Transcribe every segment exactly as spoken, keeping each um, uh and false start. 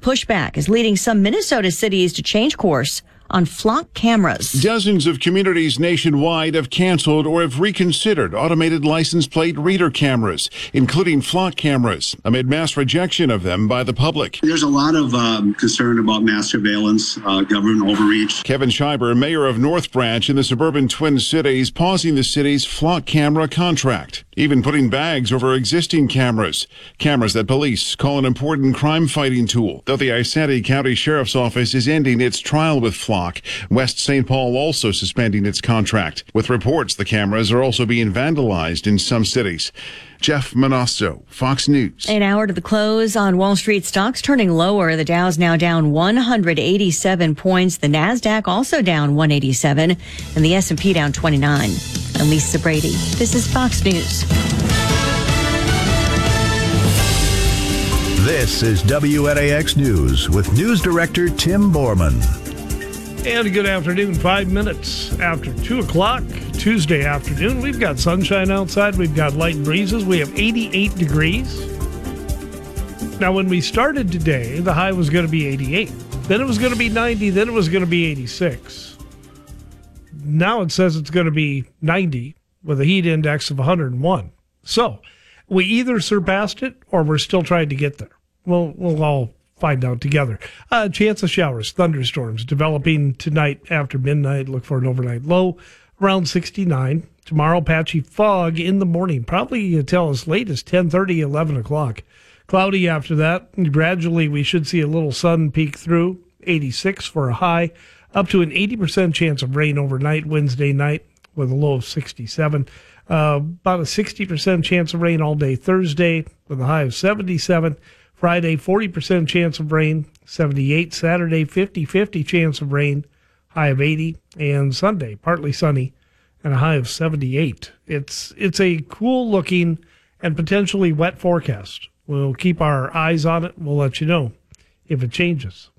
pushback is leading some Minnesota cities to change course on flock cameras. Dozens of communities nationwide have canceled or have reconsidered automated license plate reader cameras, including flock cameras, amid mass rejection of them by the public. There's a lot of um, concern about mass surveillance, uh, government overreach. Kevin Schreiber, mayor of North Branch in the suburban Twin Cities, pausing the city's flock camera contract, even putting bags over existing cameras, cameras that police call an important crime-fighting tool. Though the Isanti County Sheriff's Office is ending its trial with flock, West Saint Paul also suspending its contract, with reports the cameras are also being vandalized in some cities. Jeff Manasso, Fox News. An hour to the close on Wall Street. Stocks turning lower. The Dow's now down one hundred eighty-seven points. The NASDAQ also down one hundred eighty-seven, and the S and P down twenty-nine. I'm Lisa Brady. This is Fox News. This is W N A X News with News Director Tim Borman. And good afternoon, five minutes after two o'clock, Tuesday afternoon. We've got sunshine outside. We've got light breezes. We have eighty-eight degrees. Now, when we started today, the high was going to be eighty-eight. Then it was going to be ninety. Then it was going to be eighty-six. Now it says it's going to be ninety with a heat index of one hundred one. So we either surpassed it or we're still trying to get there. We'll, we'll all find out together. Uh, chance of showers, thunderstorms developing tonight after midnight. Look for an overnight low around sixty-nine. Tomorrow, patchy fog in the morning, probably until as late as ten thirty, eleven o'clock. Cloudy after that. Gradually, we should see a little sun peek through. eighty-six for a high. Up to an eighty percent chance of rain overnight Wednesday night with a low of sixty-seven. Uh, about a sixty percent chance of rain all day Thursday with a high of seventy-seven. Friday, forty percent chance of rain, seventy-eight. Saturday, fifty-fifty chance of rain, high of eighty. And Sunday, partly sunny and a high of seventy-eight. It's it's a cool-looking and potentially wet forecast. We'll keep our eyes on it. We'll let you know if it changes.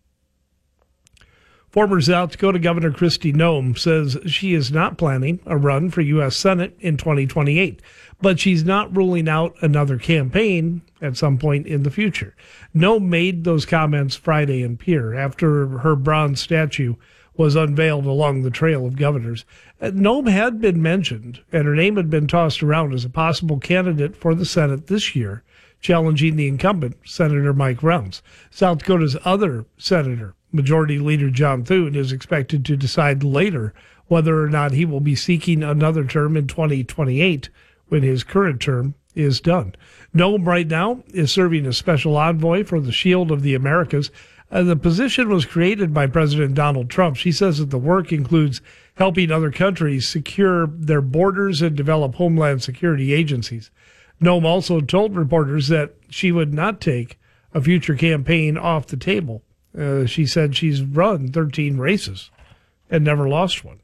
Former South Dakota Governor Kristi Noem says she is not planning a run for U S Senate in twenty twenty-eight, but she's not ruling out another campaign at some point in the future. Noem made those comments Friday in Pierre after her bronze statue was unveiled along the Trail of Governors. Noem had been mentioned, and her name had been tossed around as a possible candidate for the Senate this year, challenging the incumbent, Senator Mike Rounds. South Dakota's other senator, Majority Leader John Thune, is expected to decide later whether or not he will be seeking another term in twenty twenty-eight when his current term is done. Noem right now is serving as special envoy for the Shield of the Americas. Uh, the position was created by President Donald Trump. She says that the work includes helping other countries secure their borders and develop homeland security agencies. Noem also told reporters that she would not take a future campaign off the table. Uh, she said she's run thirteen races and never lost one.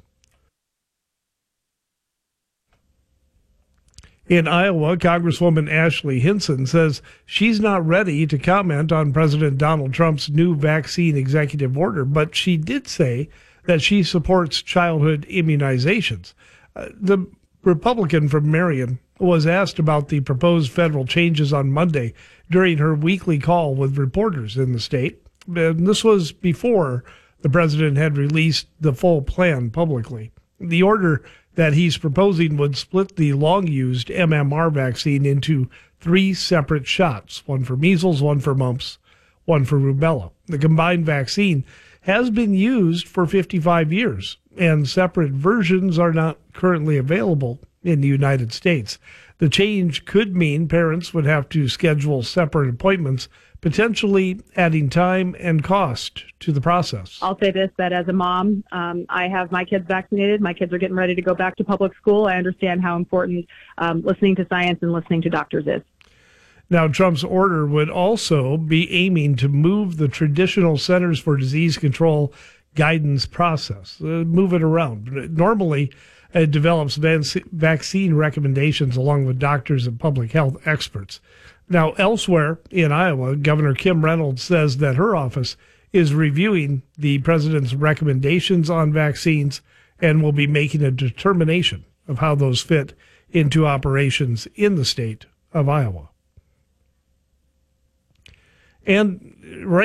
In Iowa, Congresswoman Ashley Hinson says she's not ready to comment on President Donald Trump's new vaccine executive order, but she did say that she supports childhood immunizations. Uh, the Republican from Marion was asked about the proposed federal changes on Monday during her weekly call with reporters in the state. And this was before the president had released the full plan publicly. The order that he's proposing would split the long-used M M R vaccine into three separate shots, one for measles, one for mumps, one for rubella. The combined vaccine has been used for fifty-five years, and separate versions are not currently available in the United States. The change could mean parents would have to schedule separate appointments, potentially adding time and cost to the process. I'll say this, that as a mom, um, I have my kids vaccinated. My kids are getting ready to go back to public school. I understand how important um, listening to science and listening to doctors is. Now, Trump's order would also be aiming to move the traditional Centers for Disease Control guidance process, uh, move it around. Normally, it develops vaccine recommendations along with doctors and public health experts. Now, elsewhere in Iowa, Governor Kim Reynolds says that her office is reviewing the president's recommendations on vaccines and will be making a determination of how those fit into operations in the state of Iowa. And right